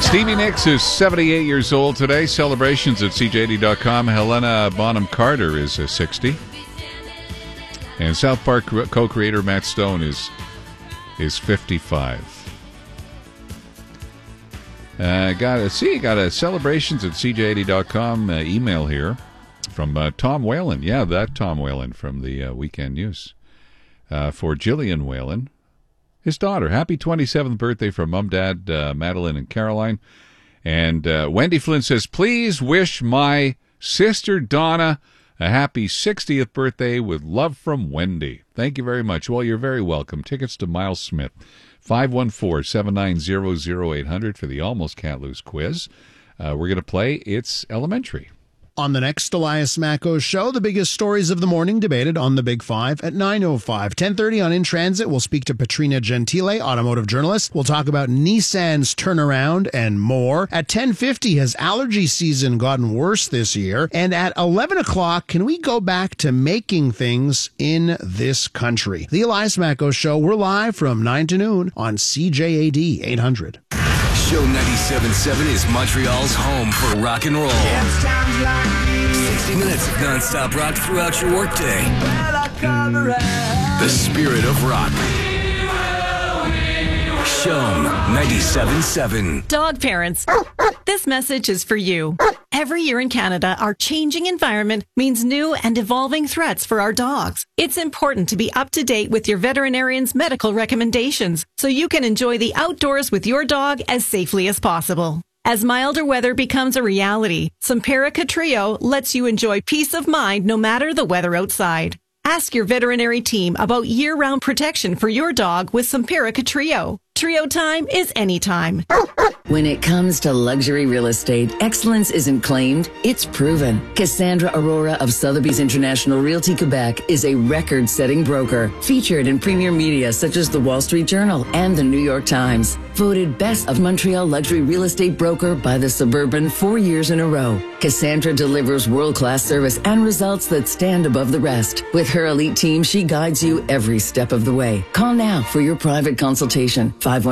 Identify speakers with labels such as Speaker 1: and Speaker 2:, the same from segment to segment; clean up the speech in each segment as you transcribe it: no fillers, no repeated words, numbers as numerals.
Speaker 1: Stevie Nicks is 78 years old today. Celebrations at CJAD.com. Helena Bonham Carter is 60. And South Park co-creator Matt Stone is 55. Got a celebrations at CJAD.com email here from Tom Whalen. Yeah, that Tom Whalen from the Weekend News. For Jillian Whalen, his daughter. Happy 27th birthday from Mom, Dad, Madeline, and Caroline. And Wendy Flynn says, please wish my sister Donna a happy 60th birthday with love from Wendy. Thank you very much. Well, you're very welcome. Tickets to Miles Smith. 514-790-0800 for the Almost Can't Lose quiz. We're going to play It's Elementary.
Speaker 2: On the next Elias Macco show, the biggest stories of the morning debated on the Big Five at 9:05. 10:30 on In Transit, we'll speak to Patrina Gentile, automotive journalist. We'll talk about Nissan's turnaround and more. At 10:50, has allergy season gotten worse this year? And at 11 o'clock, can we go back to making things in this country? The Elias Macco show, we're live from 9 to noon on CJAD 800.
Speaker 3: Show 97.7 is Montreal's home for rock and roll. 60 minutes of non-stop rock throughout your workday. The spirit of rock. Show 97.7.
Speaker 4: Dog parents, this message is for you. Every year in Canada, our changing environment means new and evolving threats for our dogs. It's important to be up to date with your veterinarian's medical recommendations so you can enjoy the outdoors with your dog as safely as possible. As milder weather becomes a reality, Simparica Trio lets you enjoy peace of mind no matter the weather outside. Ask your veterinary team about year-round protection for your dog with Simparica Trio. Trio time is anytime.
Speaker 5: When it comes to luxury real estate, excellence isn't claimed, it's proven. Cassandra Aurora of Sotheby's International Realty Quebec is a record-setting broker, featured in premier media such as the Wall Street Journal and the New York Times. Voted Best of Montreal Luxury Real Estate Broker by The Suburban 4 years in a row. Cassandra delivers world-class service and results that stand above the rest. With her elite team, she guides you every step of the way. Call now for your private consultation.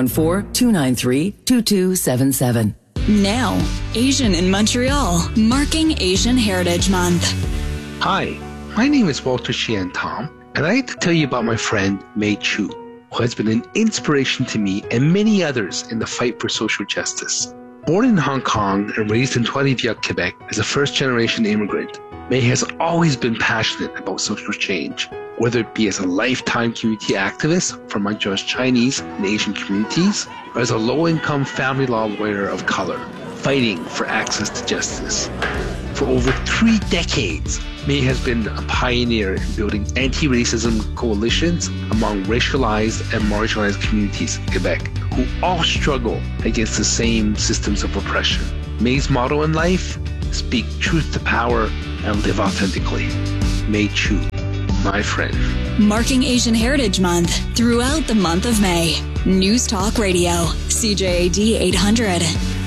Speaker 5: 514-293-2277.
Speaker 6: Now, Asian in Montreal, marking Asian Heritage Month.
Speaker 7: Hi, my name is Walter Shian Tom, and I'd like to tell you about my friend Mei Chu, who has been an inspiration to me and many others in the fight for social justice. Born in Hong Kong and raised in Trois-Rivières, Quebec as a first-generation immigrant, Mei has always been passionate about social change, whether it be as a lifetime community activist for Montreal's Chinese and Asian communities, or as a low-income family law lawyer of color, fighting for access to justice. For over 3 decades, Mei has been a pioneer in building anti-racism coalitions among racialized and marginalized communities in Quebec, who all struggle against the same systems of oppression. Mei's motto in life: speak truth to power and live authentically. Mei Chu, my friend.
Speaker 6: Marking Asian Heritage Month throughout the month of May. News Talk Radio, CJAD 800.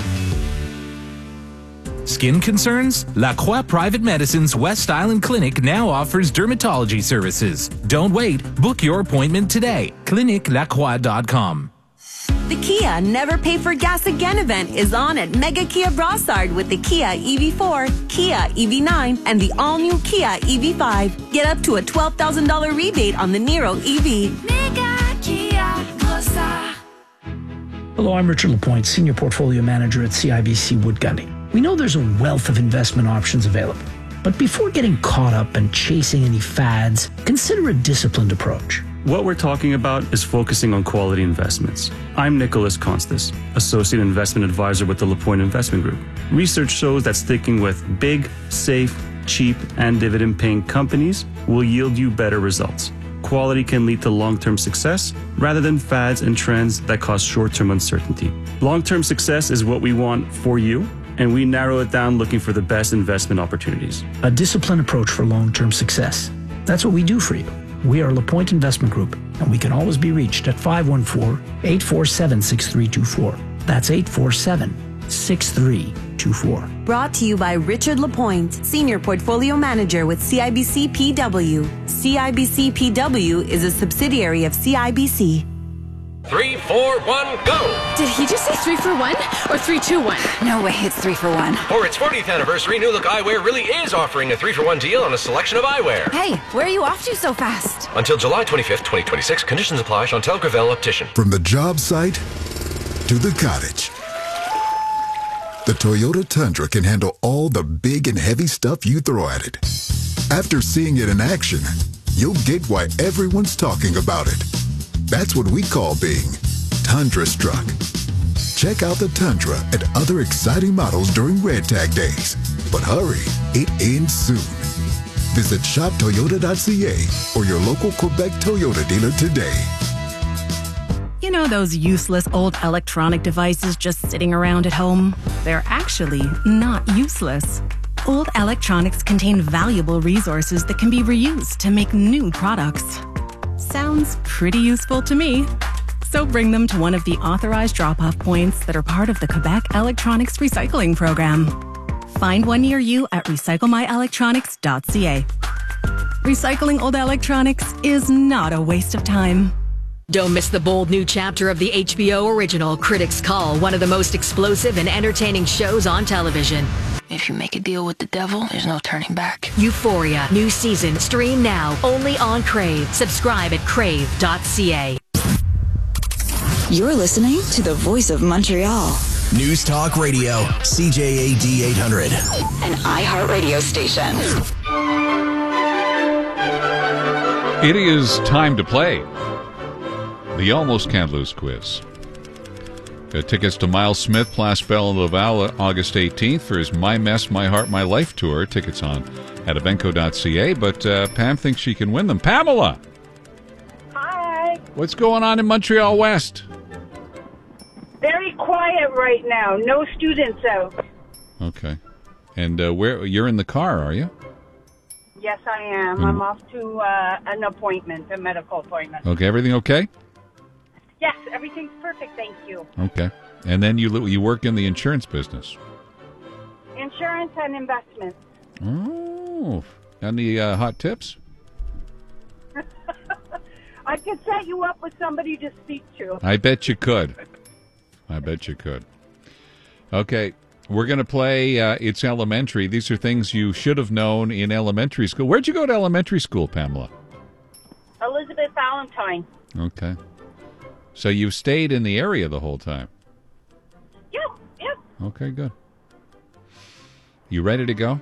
Speaker 8: Skin concerns? La Croix Private Medicine's West Island Clinic now offers dermatology services. Don't wait. Book your appointment today. ClinicLacroix.com.
Speaker 9: The Kia Never Pay for Gas Again event is on at Mega Kia Brossard with the Kia EV4, Kia EV9, and the all-new Kia EV5. Get up to a $12,000 rebate on the Niro EV. Mega Kia Brossard.
Speaker 10: Hello, I'm Richard Lapointe, Senior Portfolio Manager at CIBC Wood Gundy. We know there's a wealth of investment options available, but before getting caught up and chasing any fads, consider a disciplined approach.
Speaker 11: What we're talking about is focusing on quality investments. I'm Nicholas Constas, Associate Investment Advisor with the LaPointe Investment Group. Research shows that sticking with big, safe, cheap, and dividend-paying companies will yield you better results. Quality can lead to long-term success rather than fads and trends that cause short-term uncertainty. Long-term success is what we want for you, and we narrow it down looking for the best investment opportunities.
Speaker 10: A disciplined approach for long-term success. That's what we do for you. We are LaPointe Investment Group, and we can always be reached at 514-847-6324. That's 847-6324.
Speaker 9: Brought to you by Richard Lapointe, Senior Portfolio Manager with CIBC PW. CIBC PW is a subsidiary of CIBC.
Speaker 12: 3, 4, 1, go!
Speaker 13: Did he just say 3 for 1 or 3, 2, 1?
Speaker 14: No way, it's 3 for 1.
Speaker 12: For its 40th anniversary, New Look Eyewear really is offering a 3 for 1 deal on a selection of eyewear.
Speaker 14: Hey, where are you off to so fast?
Speaker 12: Until July 25th, 2026, conditions apply. Chantal Gravel Optician.
Speaker 15: From the job site to the cottage, the Toyota Tundra can handle all the big and heavy stuff you throw at it. After seeing it in action, you'll get why everyone's talking about it. That's what we call being Tundra-struck. Check out the Tundra and other exciting models during Red Tag Days. But hurry, it ends soon. Visit shoptoyota.ca or your local Quebec Toyota dealer today.
Speaker 16: You know those useless old electronic devices just sitting around at home? They're actually not useless. Old electronics contain valuable resources that can be reused to make new products. Sounds pretty useful to me. So bring them to one of the authorized drop-off points that are part of the Quebec Electronics Recycling Program. Find one near you at recyclemyelectronics.ca. Recycling old electronics is not a waste of time.
Speaker 17: Don't miss the bold new chapter of the HBO original Critics Call, one of the most explosive and entertaining shows on television.
Speaker 18: If you make a deal with the devil, there's no turning back.
Speaker 17: Euphoria, new season, stream now, only on Crave. Subscribe at crave.ca.
Speaker 6: You're listening to the Voice of Montreal.
Speaker 3: News Talk Radio, CJAD 800.
Speaker 6: An iHeartRadio station.
Speaker 1: It is time to play the Almost Can't Lose quiz. Got tickets to Miles Smith, Place Belle and Laval, August 18th for his My Mess, My Heart, My Life tour. Tickets on at evenco.ca, but Pam thinks she can win them. Pamela!
Speaker 19: Hi.
Speaker 1: What's going on in Montreal West?
Speaker 19: Very quiet right now. No students out.
Speaker 1: Okay. And where you're in the car, are you?
Speaker 19: Yes, I am. I'm off to an appointment, a medical appointment.
Speaker 1: Okay, everything okay?
Speaker 19: Yes, everything's perfect, thank you.
Speaker 1: Okay. And then you work in the insurance business.
Speaker 19: Insurance and investments.
Speaker 1: Oh. Any hot tips?
Speaker 19: I could set you up with somebody to speak to.
Speaker 1: I bet you could. Okay. We're going to play It's Elementary. These are things you should have known in elementary school. Where'd you go to elementary school, Pamela?
Speaker 19: Elizabeth Valentine.
Speaker 1: Okay. So you stayed in the area the whole time?
Speaker 19: Yep.
Speaker 1: Okay, good. You ready to go?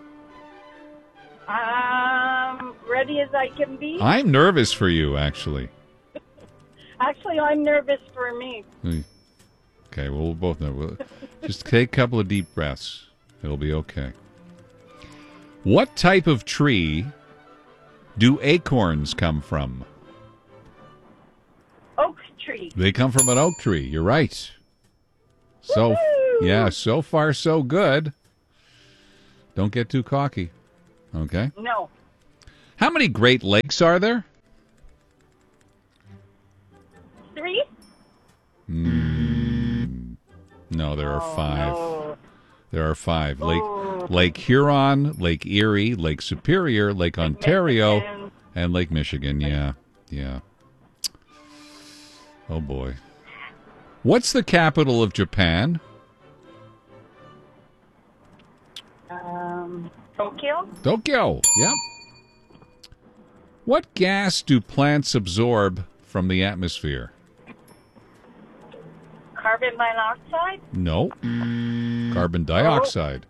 Speaker 19: Ready as I can be.
Speaker 1: I'm nervous for you, actually.
Speaker 19: Actually, I'm nervous for me.
Speaker 1: Okay, well, we'll both know. We'll just take a couple of deep breaths. It'll be okay. What type of tree do acorns come from?
Speaker 19: Oak tree.
Speaker 1: They come from an oak tree. You're right. So, woo-hoo! Yeah, so far so good. Don't get too cocky. Okay?
Speaker 19: No.
Speaker 1: How many Great Lakes are there?
Speaker 19: 3?
Speaker 1: No, there are 5.
Speaker 19: No.
Speaker 1: There are 5. Lake Huron, Lake Erie, Lake Superior, Lake Ontario,
Speaker 19: Michigan.
Speaker 1: And Lake Michigan. Yeah. Oh, boy. What's the capital of Japan? Tokyo, yep. What gas do plants absorb from the atmosphere?
Speaker 19: Carbon monoxide?
Speaker 1: No. Carbon dioxide.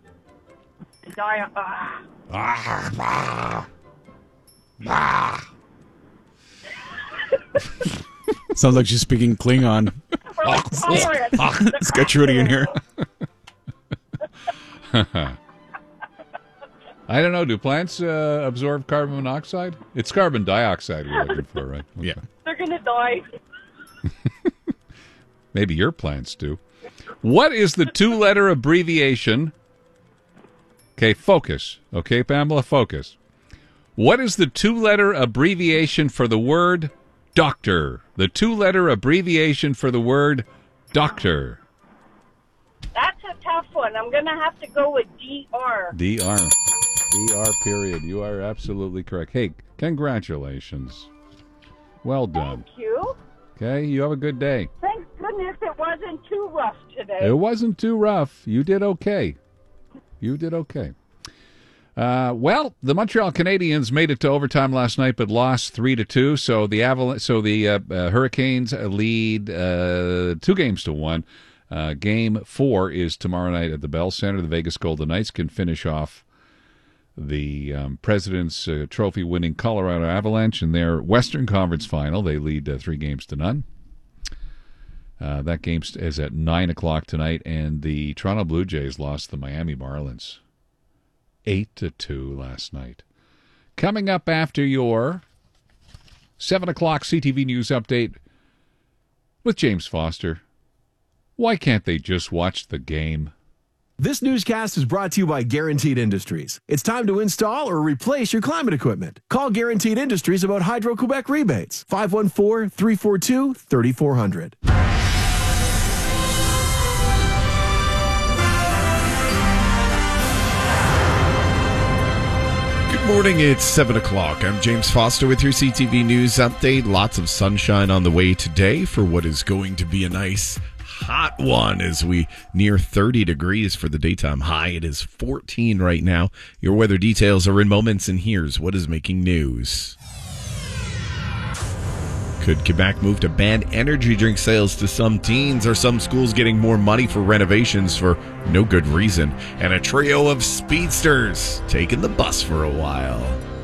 Speaker 20: Sounds like she's speaking Klingon. Let's get Trudy in here.
Speaker 1: I don't know. Do plants absorb carbon monoxide? It's carbon dioxide we're looking for, right? Okay.
Speaker 20: Yeah.
Speaker 19: They're going to die.
Speaker 1: Maybe your plants do. What is the 2-letter abbreviation? Okay, focus. Okay, Pamela, focus. What is the 2-letter abbreviation for the word doctor? The 2-letter abbreviation for the word doctor.
Speaker 19: That's a tough one. I'm going to have to go with DR.
Speaker 1: DR. DR, period. You are absolutely correct. Hey, congratulations. Well done.
Speaker 19: Thank you.
Speaker 1: Okay, you have a good day.
Speaker 19: Thank goodness it wasn't too rough today.
Speaker 1: It wasn't too rough. You did okay. You did okay. Well, the Montreal Canadiens made it to overtime last night, but lost 3-2. So the Hurricanes lead 2-1. Game 4 is tomorrow night at the Bell Center. The Vegas Golden Knights can finish off the President's Trophy winning Colorado Avalanche in their Western Conference final. They lead 3-0. That game is at 9 o'clock tonight, and the Toronto Blue Jays lost the Miami Marlins 8-2 last night. Coming up after your 7 o'clock CTV News Update with James Foster. Why can't they just watch the game?
Speaker 21: This newscast is brought to you by Guaranteed Industries. It's time to install or replace your climate equipment. Call Guaranteed Industries about Hydro-Quebec rebates. 514-342-3400.
Speaker 22: Good morning, it's 7 o'clock. I'm James Foster with your CTV News Update. Lots of sunshine on the way today for what is going to be a nice hot one as we near 30 degrees for the daytime high. It is 14 right now. Your weather details are in moments, and here's what is making news. Could Quebec move to ban energy drink sales to some teens? Are some schools getting more money for renovations for no good reason? And a trio of speedsters taking the bus for a while.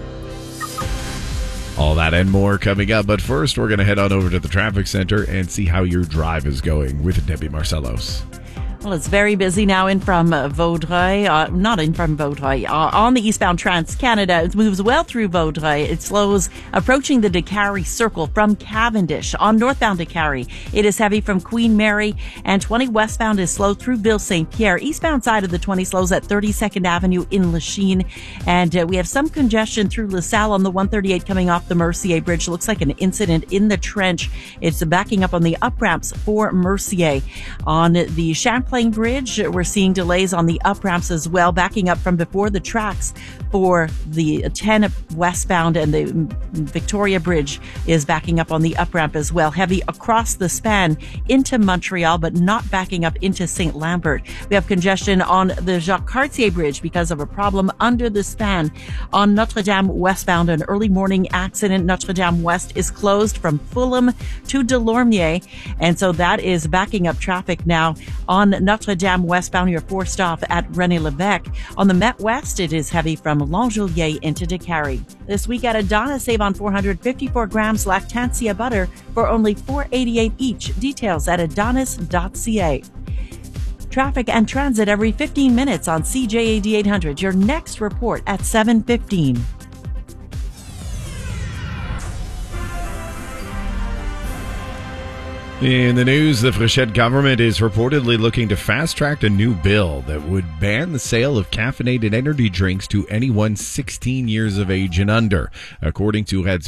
Speaker 22: All that and more coming up. But first, we're going to head on over to the traffic center and see how your drive is going with Debbie Marcellos.
Speaker 23: Well, it's very busy now in from Vaudreuil, not in from Vaudreuil, on the eastbound Trans-Canada. It moves well through Vaudreuil. It slows approaching the Décarie Circle from Cavendish. On northbound Décarie, it is heavy from Queen Mary, and 20 westbound is slow through Ville Saint-Pierre. Eastbound side of the 20 slows at 32nd Avenue in Lachine, and we have some congestion through LaSalle on the 138 coming off the Mercier Bridge. Looks like an incident in the trench. It's backing up on the up ramps for Mercier. On the Champlain Bridge, we're seeing delays on the up ramps as well, backing up from before the tracks for the 10 westbound, and the Victoria Bridge is backing up on the up ramp as well. Heavy across the span into Montreal, but not backing up into St. Lambert. We have congestion on the Jacques Cartier Bridge because of a problem under the span. On Notre Dame westbound, an early morning accident. Notre Dame West is closed from Fulham to Delormier, and so that is backing up traffic now on Notre Dame westbound. You're forced off at René Lévesque. On the Met West, it is heavy from Longjulier into Décarie. This week at Adonis, save on 454 grams Lactantia butter for only $4.88 each. Details at adonis.ca. Traffic and transit every 15 minutes on CJAD 800. Your next report at 7:15.
Speaker 22: In the news, the Frechette government is reportedly looking to fast-track a new bill that would ban the sale of caffeinated energy drinks to anyone 16 years of age and under. According to